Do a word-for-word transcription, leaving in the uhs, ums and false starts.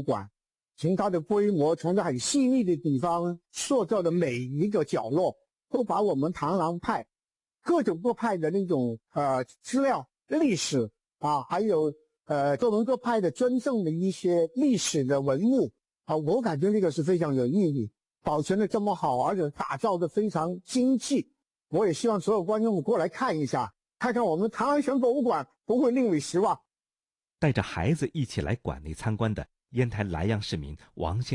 馆，从它的规模，从它很细腻的地方塑造的每一个角落，都把我们螳螂派各种各派的那种呃资料、历史啊，还有呃各门各派的真正的一些历史的文物啊，我感觉那个是非常有意义，保存的这么好，而且打造的非常精细。我也希望所有观众过来看一下，看看我们螳螂拳博物馆，不会令你失望。 带着孩子一起来馆内参观的烟台莱阳市民王先